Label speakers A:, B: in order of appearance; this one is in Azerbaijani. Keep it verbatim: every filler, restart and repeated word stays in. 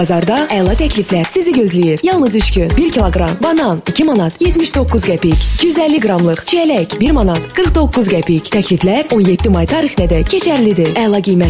A: Bazarda əla təkliflər sizi gözləyir. Yalnız üç gün. bir kiloqram banan iki manat yetmiş doqquz qəpik. iki yüz əlli qramlıq çiyələk bir manat qırx doqquz qəpik. Təkliflər on yeddi may tarixinədək keçərlidir. Əla qiymət